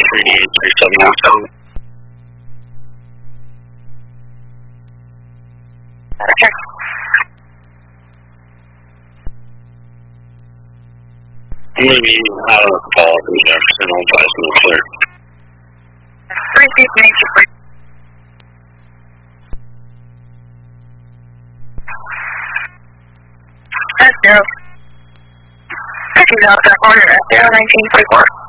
3D3717. Okay. Maybe out of Paul from Jefferson, Old West, clear. 3693. That's 0. 50 Delta, order at 01944.